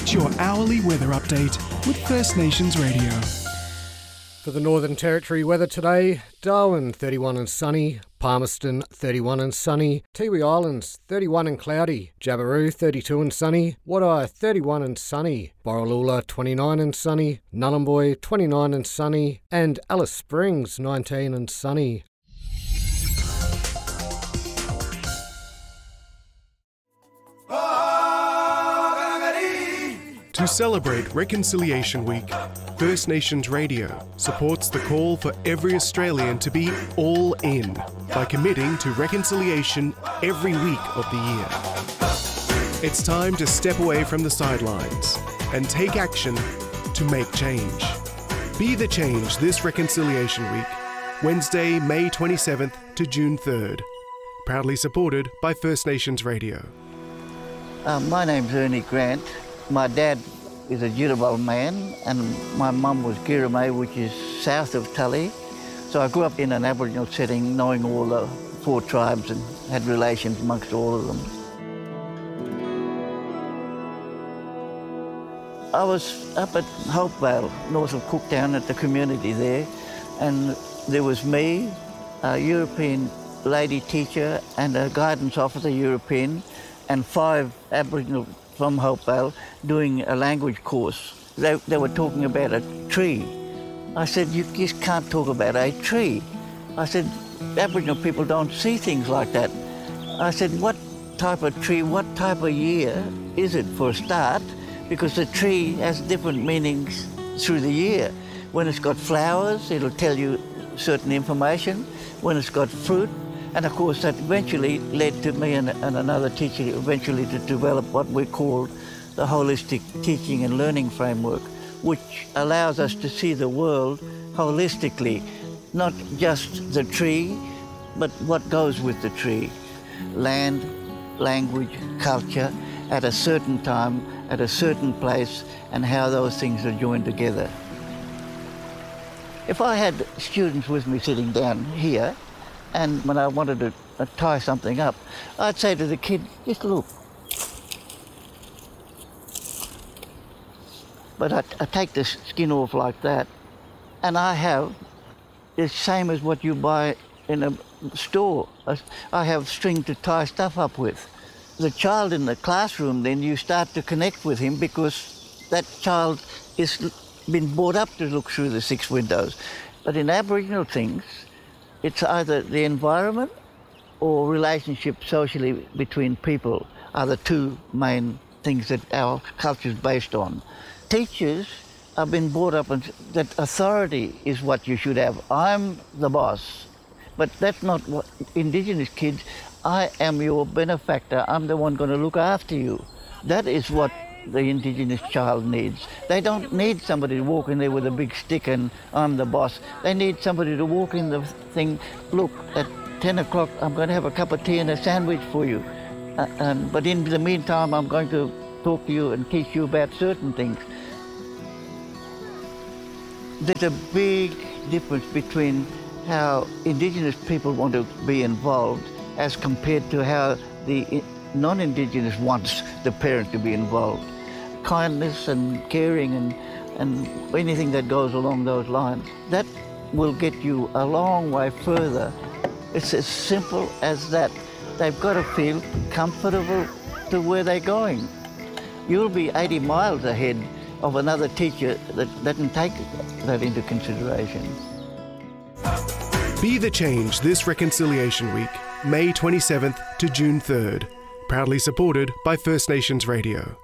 Get your hourly weather update with First Nations Radio. For the Northern Territory weather today, Darwin 31 and sunny, Palmerston 31 and sunny, Tiwi Islands 31 and cloudy, Jabiru 32 and sunny, Wadeye 31 and sunny, Borroloola 29 and sunny, Nhulunbuy 29 and sunny, and Alice Springs 19 and sunny. To celebrate Reconciliation Week, First Nations Radio supports the call for every Australian to be all in by committing to reconciliation every week of the year. It's time to step away from the sidelines and take action to make change. Be the change this Reconciliation Week, Wednesday, May 27th to June 3rd. Proudly supported by First Nations Radio. My name's Ernie Grant. My dad is a Jirrabal man and my mum was Girramay, which is south of Tully. So I grew up in an Aboriginal setting, knowing all the 4 tribes and had relations amongst all of them. I was up at Hopevale, north of Cooktown, at the community there, and there was me, a European lady teacher and a guidance officer, European, and 5 Aboriginal from Hopevale doing a language course. They were talking about a tree. I said, you just can't talk about a tree. I said, Aboriginal people don't see things like that. I said, what type of tree, what type of year is it for a start? Because the tree has different meanings through the year. When it's got flowers, it'll tell you certain information. When it's got fruit, and of course that eventually led to me and another teacher eventually to develop what we called the holistic teaching and learning framework, which allows us to see the world holistically, not just the tree, but what goes with the tree. Land, language, culture, at a certain time, at a certain place, and how those things are joined together. If I had students with me sitting down here, and when I wanted to tie something up, I'd say to the kid, just look. But I take the skin off like that, and I have the same as what you buy in a store. I have string to tie stuff up with. The child in the classroom, then you start to connect with him because that child is been brought up to look through the 6 windows. But in Aboriginal things, it's either the environment or relationship socially between people are the 2 main things that our culture is based on. Teachers have been brought up that authority is what you should have. I'm the boss. But that's not what Indigenous kids, I am your benefactor. I'm the one going to look after you. That is what the Indigenous child needs. They don't need somebody to walk in there with a big stick and I'm the boss. They need somebody to walk in the thing, look, at 10 o'clock I'm going to have a cup of tea and a sandwich for you. But in the meantime I'm going to talk to you and teach you about certain things. There's a big difference between how Indigenous people want to be involved as compared to how the non-Indigenous wants the parent to be involved. Kindness and caring and anything that goes along those lines, that will get you a long way further. It's as simple as that. They've got to feel comfortable to where they're going. You'll be 80 miles ahead of another teacher that doesn't take that into consideration. Be the change this Reconciliation Week, May 27th to June 3rd. Proudly supported by First Nations Radio.